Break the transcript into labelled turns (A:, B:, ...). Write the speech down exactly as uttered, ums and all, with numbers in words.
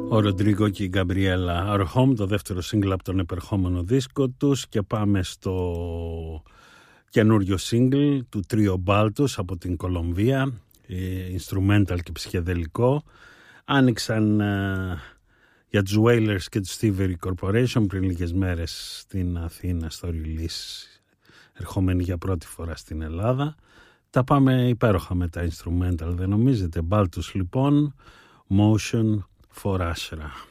A: Ο Ροντρίγκο και η Γκαμπριέλα, Our Home, το δεύτερο σύγκλ από τον επερχόμενο δίσκο τους, και πάμε στο καινούριο σύγκλ του Τρίο Baltus από την Κολομβία, instrumental και ψυχεδελικό. Άνοιξαν uh, για τους Wailers και τους Thievery Corporation πριν λίγες μέρες στην Αθήνα στο release, ερχόμενοι για πρώτη φορά στην Ελλάδα. Τα πάμε υπέροχα με τα instrumental, δεν νομίζετε? Baltus λοιπόν, Motion for Ashra.